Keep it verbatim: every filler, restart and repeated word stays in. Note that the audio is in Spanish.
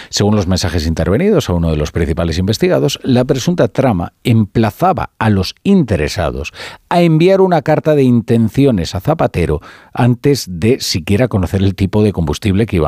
Según los mensajes intervenidos a uno de los principales investigados, la presunta trama emplazaba a los interesados a enviar una carta de intenciones a Zapatero antes de siquiera conocer el tipo de combustible que iba